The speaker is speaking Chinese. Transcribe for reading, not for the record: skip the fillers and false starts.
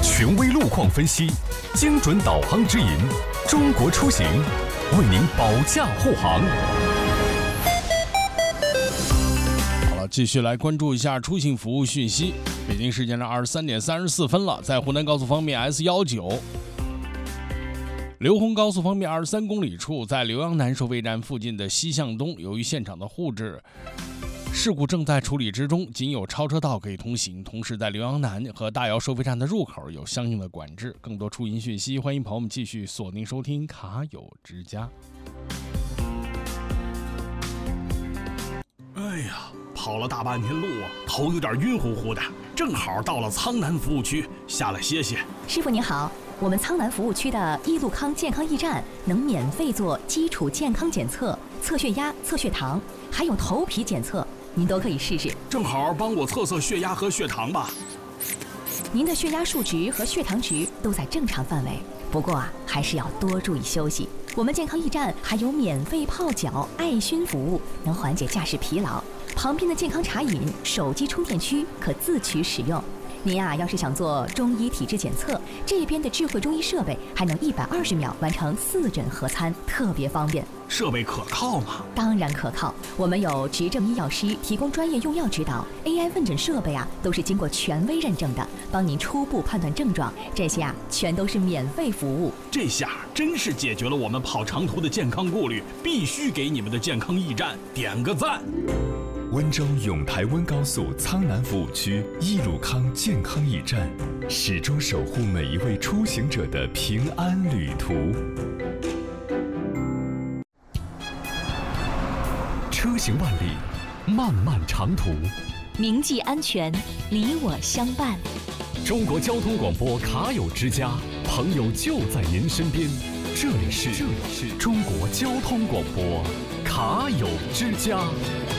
权威路况分析，精准导航指引，中国出行为您保驾护航。 好了，继续来关注一下出行服务讯息。北京时间的23:34了，在湖南高速方面 S19。刘洪高速方面23公里处，在浏阳南收费站附近的西向东，由于现场的护制事故正在处理之中，仅有超车道可以通行。同时，在浏阳南和大窑收费站的入口有相应的管制。更多出行讯息，欢迎朋友们继续锁定收听卡友之家。 哎呀，跑了大半天路啊，头有点晕乎乎的。正好到了苍南服务区，下来歇歇。 师傅您好，我们苍南服务区的一路康健康驿站能免费做基础健康检测、测血压、测血糖，还有头皮检测，您都可以试试。 正好帮我测测血压和血糖吧。 您的血压数值和血糖值都在正常范围，不过还是要多注意休息。我们健康驿站还有免费泡脚、艾熏服务，能缓解驾驶疲劳。旁边的健康茶饮、手机充电区可自取使用。您要是想做中医体质检测，这边的智慧中医设备还能120秒完成4诊合参，特别方便。 设备可靠吗？ 当然可靠，我们有执证医药师提供专业用药指导 ，AI 问诊设备都是经过权威认证的，帮您初步判断症状，这些全都是免费服务。 这下真是解决了我们跑长途的健康顾虑，必须给你们的健康驿站点个赞。 温州永台温高速苍南服务区一鲁康健康驿站，始终守护每一位出行者的平安旅途。车行万里，漫漫长途， 铭记安全，你我相伴。 中国交通广播卡友之家，朋友就在您身边。这里是中国交通广播卡友之家。